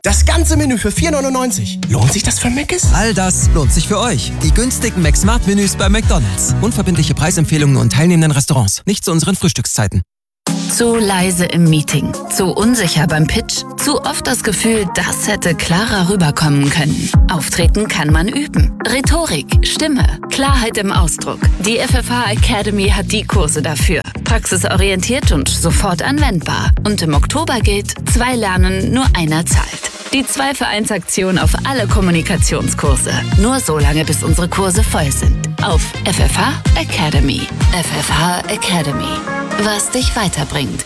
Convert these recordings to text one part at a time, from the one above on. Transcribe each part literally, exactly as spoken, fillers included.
Das ganze Menü für vier neunundneunzig. Lohnt sich das für Mc's? All das lohnt sich für euch. Die günstigen McSmart-Menüs bei McDonald's. Unverbindliche Preisempfehlungen und teilnehmenden Restaurants. Nicht zu unseren Frühstückszeiten. Zu leise im Meeting, zu unsicher beim Pitch, zu oft das Gefühl, das hätte klarer rüberkommen können. Auftreten kann man üben. Rhetorik, Stimme, Klarheit im Ausdruck. Die F F H Academy hat die Kurse dafür. Praxisorientiert und sofort anwendbar. Und im Oktober gilt, zwei lernen, nur einer zahlt. Die zwei für eins Aktion auf alle Kommunikationskurse. Nur so lange, bis unsere Kurse voll sind. Auf F F H Academy. F F H Academy. Was dich weiterbringt.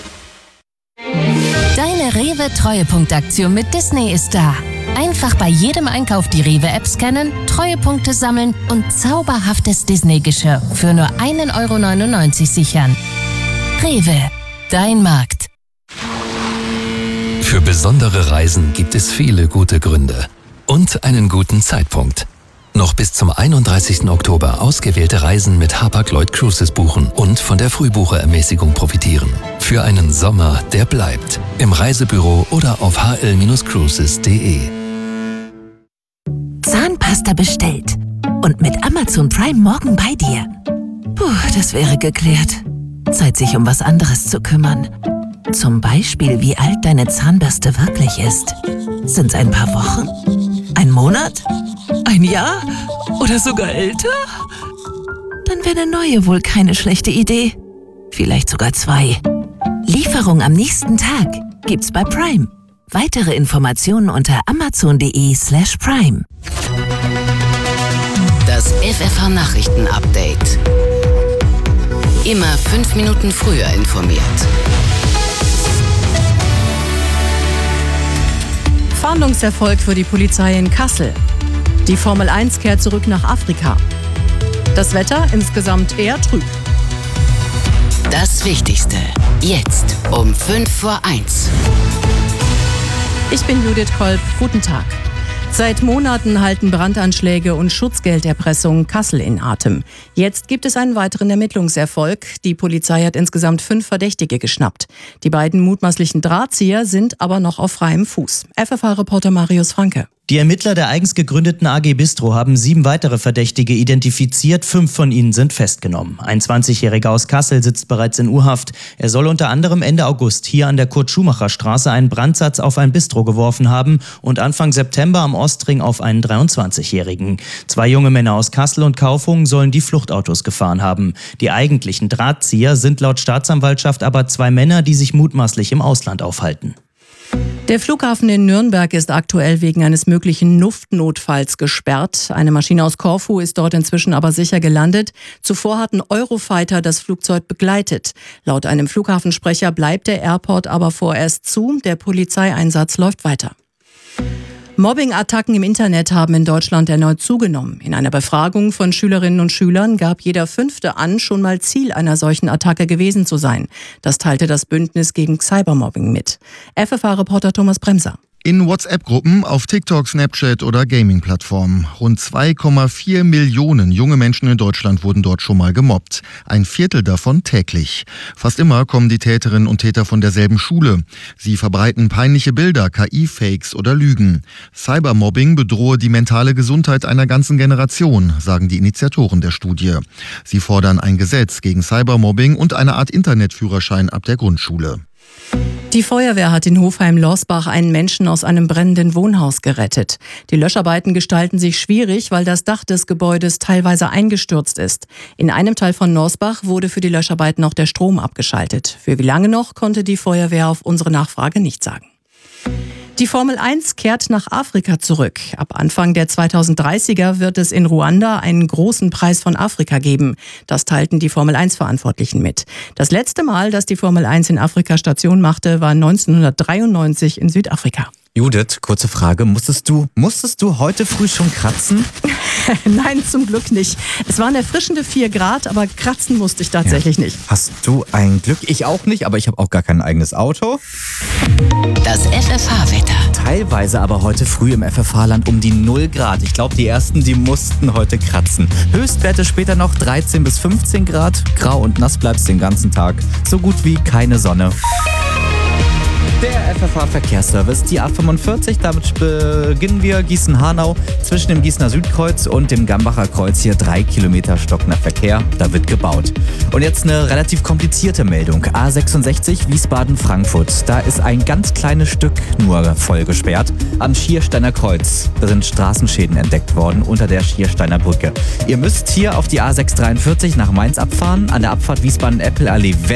Deine Rewe-Treuepunktaktion mit Disney ist da. Einfach bei jedem Einkauf die Rewe-App scannen, Treuepunkte sammeln und zauberhaftes Disney-Geschirr für nur ein Euro neunundneunzig sichern. Rewe, dein Markt. Für besondere Reisen gibt es viele gute Gründe und einen guten Zeitpunkt. Noch bis zum einunddreißigsten Oktober ausgewählte Reisen mit Hapag-Lloyd Cruises buchen und von der Frühbucherermäßigung profitieren. Für einen Sommer, der bleibt. Im Reisebüro oder auf h l cruises punkt d e. Zahnpasta bestellt. Und mit Amazon Prime morgen bei dir. Puh, das wäre geklärt. Zeit, sich um was anderes zu kümmern. Zum Beispiel, wie alt deine Zahnbürste wirklich ist. Sind's ein paar Wochen? Ein Monat? Ein Jahr? Oder sogar älter? Dann wäre eine neue wohl keine schlechte Idee. Vielleicht sogar zwei. Lieferung am nächsten Tag gibt's bei Prime. Weitere Informationen unter amazon.de slash prime. Das F F H-Nachrichten-Update. Immer fünf Minuten früher informiert. Fahndungserfolg für die Polizei in Kassel. Die Formel eins kehrt zurück nach Afrika. Das Wetter insgesamt eher trüb. Das Wichtigste. Jetzt um fünf vor eins. Ich bin Judith Kolb. Guten Tag. Seit Monaten halten Brandanschläge und Schutzgelderpressung Kassel in Atem. Jetzt gibt es einen weiteren Ermittlungserfolg. Die Polizei hat insgesamt fünf Verdächtige geschnappt. Die beiden mutmaßlichen Drahtzieher sind aber noch auf freiem Fuß. F F H-Reporter Marius Franke. Die Ermittler der eigens gegründeten A G Bistro haben sieben weitere Verdächtige identifiziert. Fünf von ihnen sind festgenommen. Ein zwanzigjähriger aus Kassel sitzt bereits in U-Haft. Er soll unter anderem Ende August hier an der Kurt-Schumacher-Straße einen Brandsatz auf ein Bistro geworfen haben und Anfang September am Ostring auf einen dreiundzwanzigjährigen. Zwei junge Männer aus Kassel und Kaufungen sollen die Fluchtautos gefahren haben. Die eigentlichen Drahtzieher sind laut Staatsanwaltschaft aber zwei Männer, die sich mutmaßlich im Ausland aufhalten. Der Flughafen in Nürnberg ist aktuell wegen eines möglichen Luftnotfalls gesperrt. Eine Maschine aus Korfu ist dort inzwischen aber sicher gelandet. Zuvor hatten Eurofighter das Flugzeug begleitet. Laut einem Flughafensprecher bleibt der Airport aber vorerst zu. Der Polizeieinsatz läuft weiter. Mobbing-Attacken im Internet haben in Deutschland erneut zugenommen. In einer Befragung von Schülerinnen und Schülern gab jeder Fünfte an, schon mal Ziel einer solchen Attacke gewesen zu sein. Das teilte das Bündnis gegen Cybermobbing mit. F F H-Reporter Thomas Bremser. In WhatsApp-Gruppen, auf TikTok, Snapchat oder Gaming-Plattformen. Rund zwei Komma vier Millionen junge Menschen in Deutschland wurden dort schon mal gemobbt. Ein Viertel davon täglich. Fast immer kommen die Täterinnen und Täter von derselben Schule. Sie verbreiten peinliche Bilder, K I-Fakes oder Lügen. Cybermobbing bedrohe die mentale Gesundheit einer ganzen Generation, sagen die Initiatoren der Studie. Sie fordern ein Gesetz gegen Cybermobbing und eine Art Internetführerschein ab der Grundschule. Die Feuerwehr hat in Hofheim-Lorsbach einen Menschen aus einem brennenden Wohnhaus gerettet. Die Löscharbeiten gestalten sich schwierig, weil das Dach des Gebäudes teilweise eingestürzt ist. In einem Teil von Lorsbach wurde für die Löscharbeiten auch der Strom abgeschaltet. Für wie lange noch, konnte die Feuerwehr auf unsere Nachfrage nicht sagen. Die Formel eins kehrt nach Afrika zurück. Ab Anfang der zweitausenddreißiger wird es in Ruanda einen großen Preis von Afrika geben. Das teilten die Formel eins Verantwortlichen mit. Das letzte Mal, dass die Formel eins in Afrika Station machte, war neunzehnhundertdreiundneunzig in Südafrika. Judith, kurze Frage. Musstest du, musstest du heute früh schon kratzen? Nein, zum Glück nicht. Es waren erfrischende vier Grad, aber kratzen musste ich tatsächlich ja. nicht. Hast du ein Glück? Ich auch nicht, aber ich habe auch gar kein eigenes Auto. Das F F H-Wetter. Teilweise aber heute früh im F F H-Land um die null Grad. Ich glaube, die ersten, die mussten heute kratzen. Höchstwerte später noch dreizehn bis fünfzehn Grad. Grau und nass bleibt's den ganzen Tag. So gut wie keine Sonne. Der F F H-Verkehrsservice, die A fünfundvierzig, damit beginnen wir Gießen-Hanau zwischen dem Gießener Südkreuz und dem Gambacher Kreuz. Hier drei Kilometer stockender Verkehr, da wird gebaut. Und jetzt eine relativ komplizierte Meldung. A sechsundsechzig Wiesbaden-Frankfurt, da ist ein ganz kleines Stück nur voll gesperrt. Am Schiersteiner Kreuz, da sind Straßenschäden entdeckt worden unter der Schiersteiner Brücke. Ihr müsst hier auf die A sechshundertdreiundvierzig nach Mainz abfahren, an der Abfahrt Wiesbaden-Eppelallee